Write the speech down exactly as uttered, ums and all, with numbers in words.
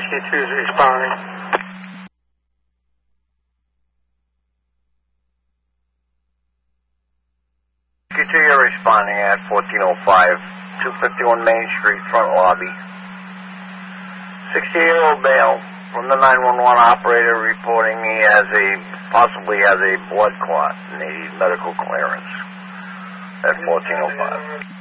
sixty-two is responding. sixty-two, you're responding at fourteen oh five, two fifty-one Main Street, front lobby. sixty-year-old male from the nine one one operator reporting he has a, possibly has a blood clot and needs medical clearance at fourteen oh five.